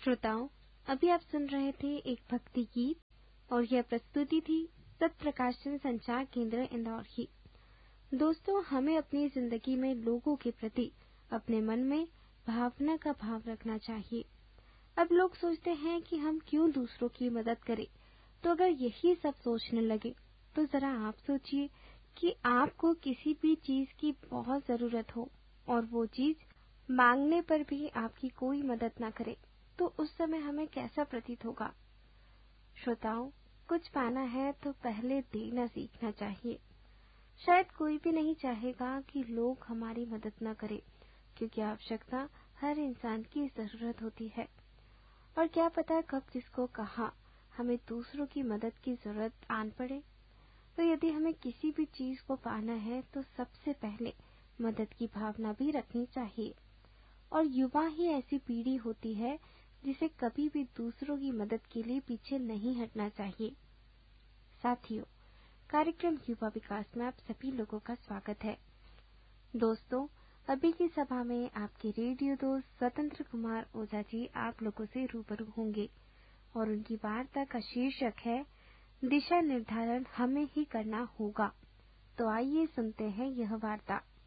श्रोताओं, अभी आप सुन रहे थे एक भक्ति गीत और यह प्रस्तुति थी सत्य प्रकाशन संचार केंद्र इंदौर की। दोस्तों, हमें अपनी जिंदगी में लोगों के प्रति अपने मन में भावना का भाव रखना चाहिए। अब लोग सोचते हैं कि हम क्यों दूसरों की मदद करें, तो अगर यही सब सोचने लगे तो जरा आप सोचिए कि आपको किसी भी चीज की बहुत जरूरत हो और वो चीज मांगने पर भी आपकी कोई मदद ना करे, तो उस समय हमें कैसा प्रतीत होगा। श्रोताओं, कुछ पाना है तो पहले देना सीखना चाहिए। शायद कोई भी नहीं चाहेगा कि लोग हमारी मदद ना करें, क्योंकि आवश्यकता हर इंसान की जरूरत होती है और क्या पता कब किसको कहा हमें दूसरों की मदद की जरूरत आन पड़े। तो यदि हमें किसी भी चीज को पाना है तो सबसे पहले मदद की भावना भी रखनी चाहिए। और युवा ही ऐसी पीढ़ी होती है जिसे कभी भी दूसरों की मदद के लिए पीछे नहीं हटना चाहिए। साथियों, कार्यक्रम युवा विकास में आप सभी लोगों का स्वागत है। दोस्तों, अभी की सभा में आपके रेडियो दोस्त स्वतंत्र कुमार ओझा जी आप लोगों से रूबरू होंगे और उनकी वार्ता का शीर्षक है दिशा निर्धारण हमें ही करना होगा। तो आइए सुनते हैं यह वार्ता।